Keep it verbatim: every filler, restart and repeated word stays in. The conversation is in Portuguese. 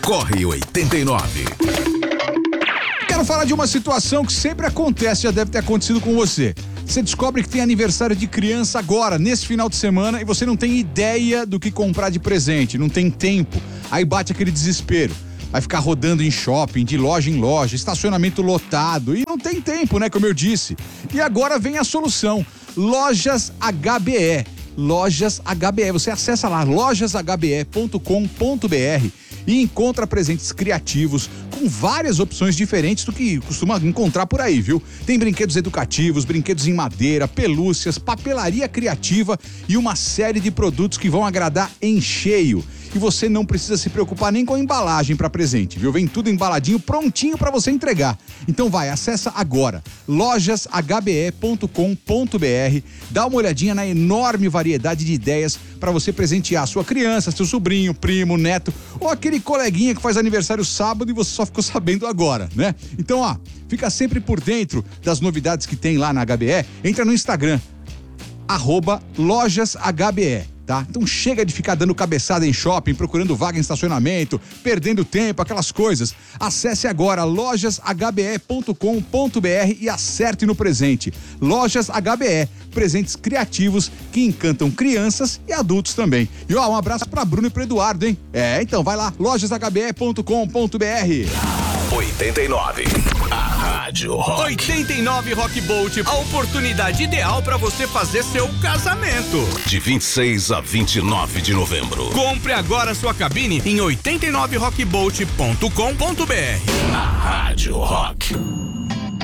Corre oitenta e nove. Quero falar de uma situação que sempre acontece, já deve ter acontecido com você. Você descobre que tem aniversário de criança agora, nesse final de semana, e você não tem ideia do que comprar de presente, não tem tempo. Aí bate aquele desespero. Vai ficar rodando em shopping, de loja em loja, estacionamento lotado, e não tem tempo, né, como eu disse. E agora vem a solução, Lojas H B E. Lojas H B E, você acessa lá, lojas h b e ponto com ponto b r e encontra presentes criativos com várias opções diferentes do que costuma encontrar por aí, viu? Tem brinquedos educativos, brinquedos em madeira, pelúcias, papelaria criativa e uma série de produtos que vão agradar em cheio. E você não precisa se preocupar nem com a embalagem para presente, viu? Vem tudo embaladinho, prontinho para você entregar. Então vai, acessa agora, lojas h b e ponto com ponto b r, dá uma olhadinha na enorme variedade de ideias para você presentear a sua criança, seu sobrinho, primo, neto ou aquele coleguinha que faz aniversário sábado e você só ficou sabendo agora, né? Então, ó, fica sempre por dentro das novidades que tem lá na H B E, entra no Instagram, arroba lojas H B E. Tá? Então chega de ficar dando cabeçada em shopping, procurando vaga em estacionamento, perdendo tempo, aquelas coisas. Acesse agora lojas h b e ponto com ponto b r e acerte no presente. Lojas H B E, presentes criativos que encantam crianças e adultos também. E ó, um abraço pra Bruno e pro Eduardo, hein? É, então vai lá, lojas h b e ponto com ponto b r. oitenta e nove. A Rádio Rock. oitenta e nove Rock Bolt, a oportunidade ideal para você fazer seu casamento. De vinte e seis a vinte e nove de novembro. Compre agora sua cabine em oitenta e nove rock bolt ponto com ponto b r. A Rádio Rock.